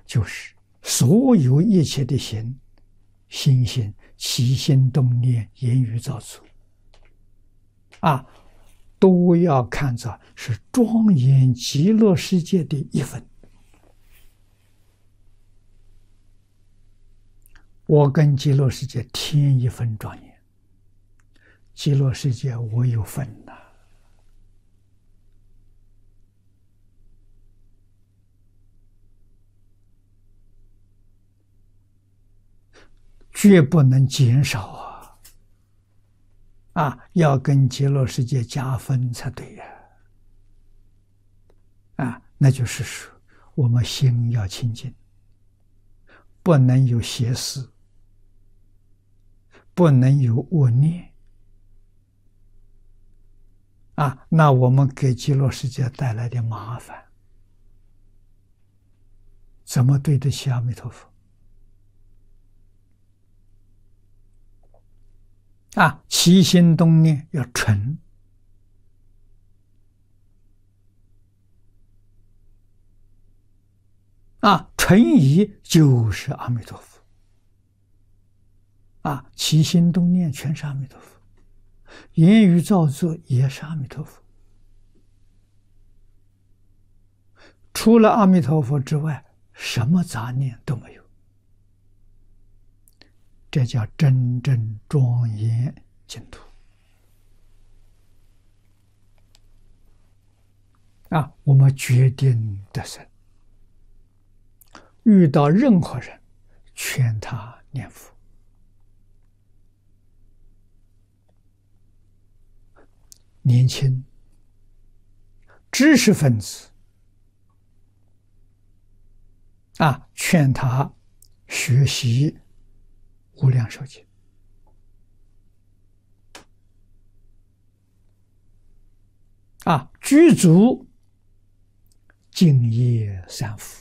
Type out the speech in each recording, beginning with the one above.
就是所有一切的行行起心动念言语造作都要看作是庄严极乐世界的一份。我跟极乐世界添一份庄严，极乐世界我有份呐。绝不能减少要跟极乐世界加分才对呀。那就是说，我们心要清净，不能有邪思，不能有恶念那我们给极乐世界带来的麻烦，怎么对得起阿弥陀佛？起心动念要纯纯疑就是阿弥陀佛起心动念全是阿弥陀佛，言语造作也是阿弥陀佛。除了阿弥陀佛之外，什么杂念都没有。这叫真正庄严净土我们决定得胜，遇到任何人劝他念佛，年轻知识分子劝他学习无量寿经具足净业三福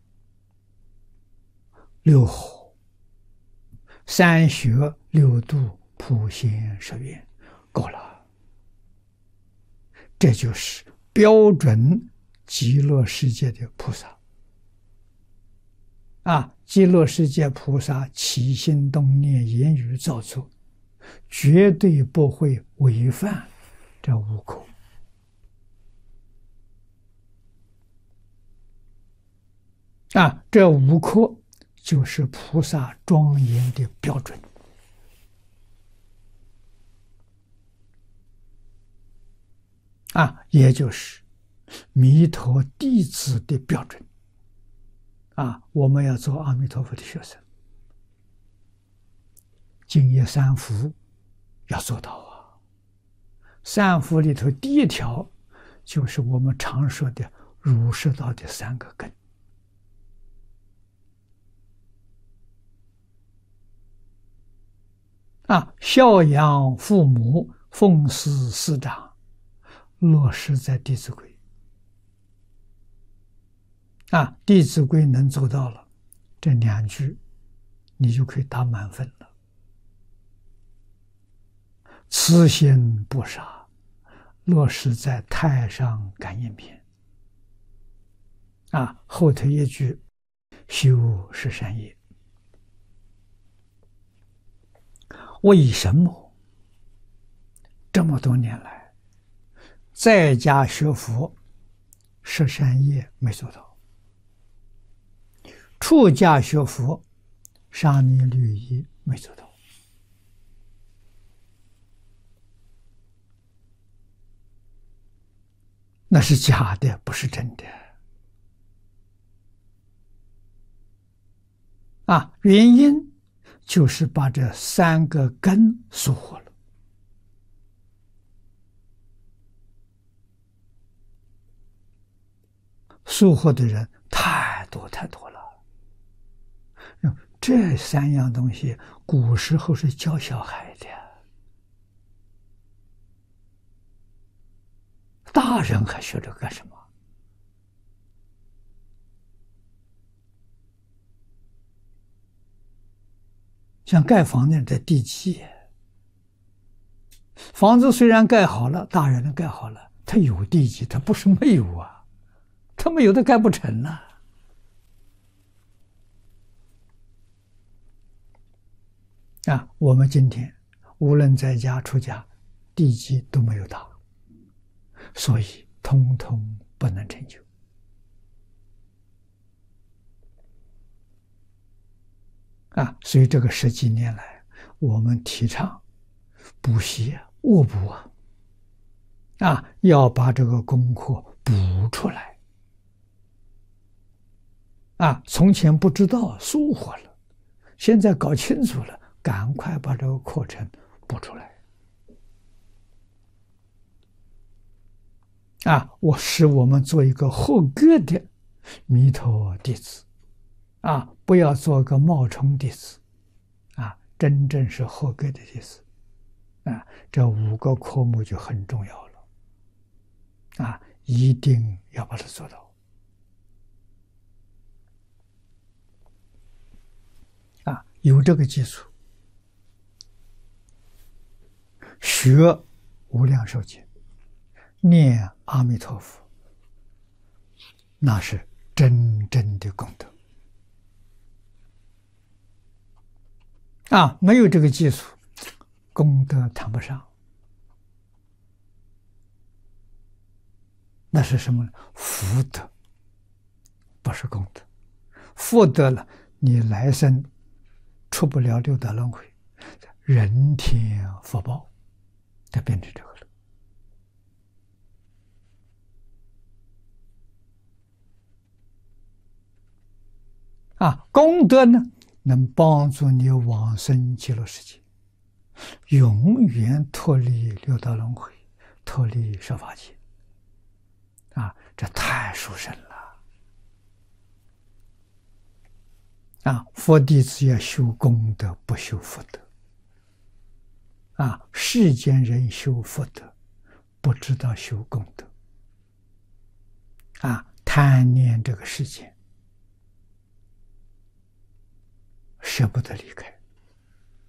六火三学六度普贤十愿够了。这就是标准极乐世界的菩萨极乐世界菩萨起心动念言语造作，绝对不会违反这五科这五科就是菩萨庄严的标准也就是弥陀弟子的标准我们要做阿弥陀佛的学生，净业三福要做到三福里头第一条就是我们常说的儒释道的三个根孝养父母，奉事师长，落实在《弟子规》弟子规》能做到了，这两句你就可以打满分了。慈心不杀，落实在《太上感应篇》后头一句修十善业。为什么这么多年来在家学佛十善业没做到，出家学佛沙弥律仪没做到？那是假的，不是真的原因就是把这三个根疏忽了。疏忽的人太多太多了。这三样东西古时候是教小孩的，大人还学这干什么？像盖房子的地基，房子虽然盖好了，大人盖好了，它有地基，它不是没有它没有的盖不成我们今天无论在家出家，地基都没有打，所以通通不能成就。所以这个10几年来，我们提倡补习恶补要把这个功课补出来从前不知道疏忽了，现在搞清楚了，赶快把这个课程补出来使我们做一个合格的弥陀弟子不要做个冒充弟子真正是合格的弟子这5个科目就很重要了一定要把它做到有这个基础，学无量寿经，念阿弥陀佛，那是真正的功德没有这个基础，功德谈不上。那是什么呢？福德，不是功德。福德了，你来生出不了六道轮回，人天福报，就变成这个了。功德呢，能帮助你往生极乐世界，永远脱离六道轮回，脱离十法界。这太殊胜了佛弟子要修功德，不修福德世间人修福德，不知道修功德贪念这个世界，舍不得离开